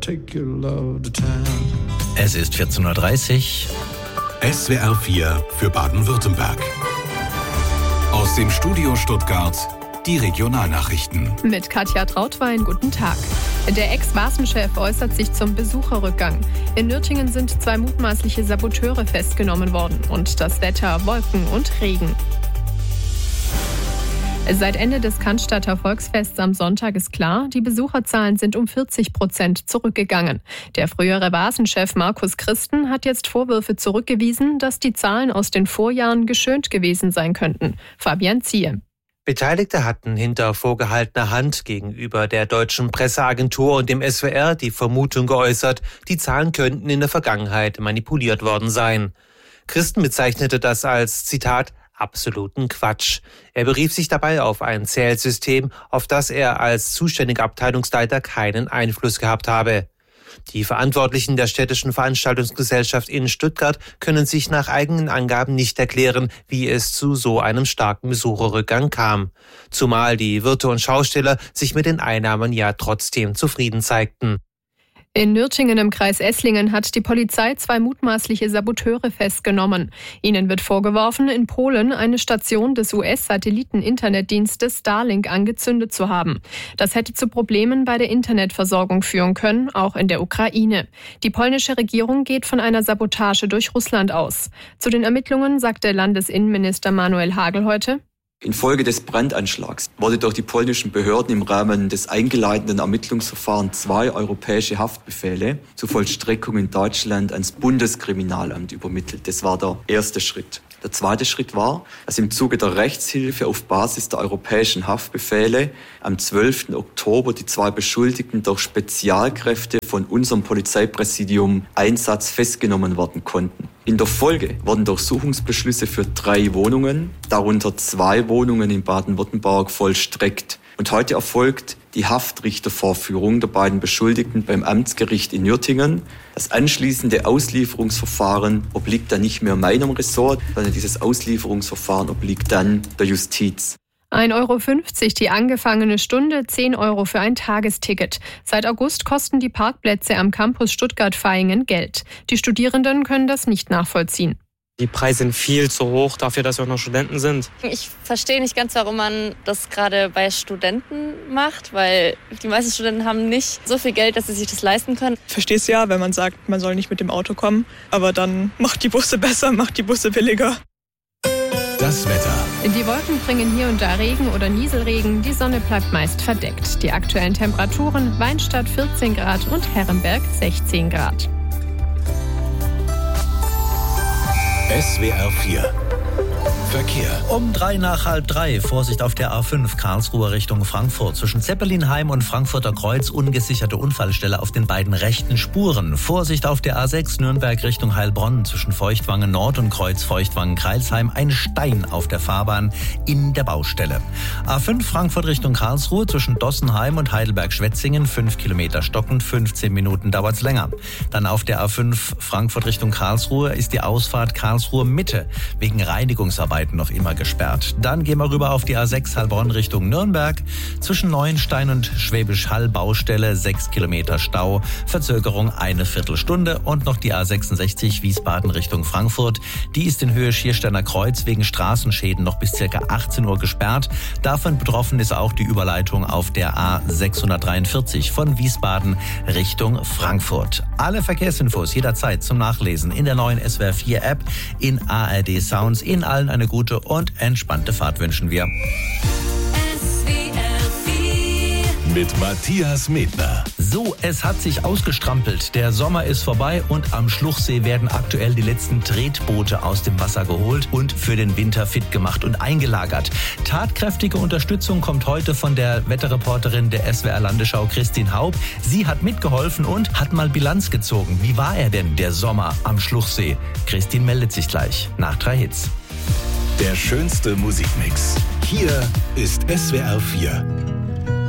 take your love to town. Es ist 14.30 Uhr. SWR 4 für Baden-Württemberg. Aus dem Studio Stuttgart die Regionalnachrichten. Mit Katja Trautwein, guten Tag. Der Ex-Wasen-Chef äußert sich zum Besucherrückgang. In Nürtingen sind 2 mutmaßliche Saboteure festgenommen worden. Und das Wetter, Wolken und Regen. Seit Ende des Cannstatter Volksfests am Sonntag ist klar, die Besucherzahlen sind um 40% zurückgegangen. Der frühere Wasen-Chef Markus Christen hat jetzt Vorwürfe zurückgewiesen, dass die Zahlen aus den Vorjahren geschönt gewesen sein könnten. Fabian Ziehe. Beteiligte hatten hinter vorgehaltener Hand gegenüber der deutschen Presseagentur und dem SWR die Vermutung geäußert, die Zahlen könnten in der Vergangenheit manipuliert worden sein. Christen bezeichnete das als, Zitat, absoluten Quatsch. Er berief sich dabei auf ein Zählsystem, auf das er als zuständiger Abteilungsleiter keinen Einfluss gehabt habe. Die Verantwortlichen der städtischen Veranstaltungsgesellschaft in Stuttgart können sich nach eigenen Angaben nicht erklären, wie es zu so einem starken Besucherrückgang kam. Zumal die Wirte und Schausteller sich mit den Einnahmen ja trotzdem zufrieden zeigten. In Nürtingen im Kreis Esslingen hat die Polizei 2 mutmaßliche Saboteure festgenommen. Ihnen wird vorgeworfen, in Polen eine Station des US-Satelliten-Internetdienstes Starlink angezündet zu haben. Das hätte zu Problemen bei der Internetversorgung führen können, auch in der Ukraine. Die polnische Regierung geht von einer Sabotage durch Russland aus. Zu den Ermittlungen sagte Landesinnenminister Manuel Hagel heute: Infolge des Brandanschlags wurde durch die polnischen Behörden im Rahmen des eingeleiteten Ermittlungsverfahrens 2 europäische Haftbefehle zur Vollstreckung in Deutschland ans Bundeskriminalamt übermittelt. Das war der erste Schritt. Der zweite Schritt war, dass im Zuge der Rechtshilfe auf Basis der europäischen Haftbefehle am 12. Oktober die 2 Beschuldigten durch Spezialkräfte von unserem Polizeipräsidium Einsatz festgenommen werden konnten. In der Folge wurden Durchsuchungsbeschlüsse für 3 Wohnungen, darunter 2 Wohnungen in Baden-Württemberg, vollstreckt. Und heute erfolgt die Haftrichtervorführung der beiden Beschuldigten beim Amtsgericht in Nürtingen. Das anschließende Auslieferungsverfahren obliegt dann nicht mehr meinem Ressort, sondern dieses Auslieferungsverfahren obliegt dann der Justiz. 1,50 € die angefangene Stunde, 10 € für ein Tagesticket. Seit August kosten die Parkplätze am Campus Stuttgart-Vaihingen Geld. Die Studierenden können das nicht nachvollziehen. Die Preise sind viel zu hoch dafür, dass wir auch noch Studenten sind. Ich verstehe nicht ganz, warum man das gerade bei Studenten macht, weil die meisten Studenten haben nicht so viel Geld, dass sie sich das leisten können. Ich verstehe es ja, wenn man sagt, man soll nicht mit dem Auto kommen, aber dann macht die Busse besser, macht die Busse billiger. Das Wetter. Die Wolken bringen hier und da Regen oder Nieselregen, die Sonne bleibt meist verdeckt. Die aktuellen Temperaturen: Weinstadt 14 Grad und Herrenberg 16 Grad. SWR 4 Verkehr. Um 2:03, Vorsicht auf der A5 Karlsruhe Richtung Frankfurt. Zwischen Zeppelinheim und Frankfurter Kreuz ungesicherte Unfallstelle auf den beiden rechten Spuren. Vorsicht auf der A6 Nürnberg Richtung Heilbronn. Zwischen Feuchtwangen Nord und Kreuz Feuchtwangen-Kreilsheim ein Stein auf der Fahrbahn in der Baustelle. A5 Frankfurt Richtung Karlsruhe. Zwischen Dossenheim und Heidelberg-Schwetzingen 5 Kilometer stockend, 15 Minuten dauert's länger. Dann auf der A5 Frankfurt Richtung Karlsruhe ist die Ausfahrt Karlsruhe Mitte wegen Reinigungsarbeiten noch immer gesperrt. Dann gehen wir rüber auf die A6 Heilbronn Richtung Nürnberg. Zwischen Neuenstein und Schwäbisch Hall Baustelle 6 Kilometer Stau, Verzögerung eine Viertelstunde. Und noch die A66 Wiesbaden Richtung Frankfurt. Die ist in Höhe Schiersteiner Kreuz wegen Straßenschäden noch bis ca. 18 Uhr gesperrt. Davon betroffen ist auch die Überleitung auf der A643 von Wiesbaden Richtung Frankfurt. Alle Verkehrsinfos jederzeit zum Nachlesen in der neuen SWR 4 App, in ARD Sounds. Ihnen allen eine gute und entspannte Fahrt wünschen wir. Mit Matthias Medner. So, es hat sich ausgestrampelt. Der Sommer ist vorbei und am Schluchsee werden aktuell die letzten Tretboote aus dem Wasser geholt und für den Winter fit gemacht und eingelagert. Tatkräftige Unterstützung kommt heute von der Wetterreporterin der SWR Landesschau Christine Haub. Sie hat mitgeholfen und hat mal Bilanz gezogen. Wie war er denn, der Sommer am Schluchsee? Christine meldet sich gleich nach 3 Hits. Der schönste Musikmix. Hier ist SWR 4.